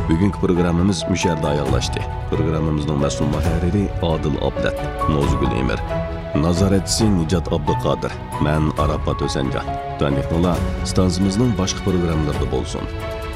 Bugungi programmamiz musharda oyoqlashdi. Programmamizning mas'ul muharriri Odil Abdat, Nozgul Emir, nazoratchisi Nijat Abduqodir, men Arafat O'sanjon. Tandiqlar stansiyamizning boshqa programmalarida bo'lsin.